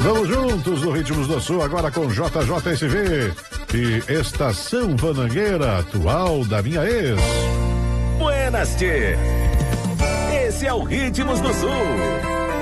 Vamos juntos no Ritmos do Sul, agora com JJSV e Estação Banangueira, atual da minha ex. Buenas, tchê. Esse é o Ritmos do Sul.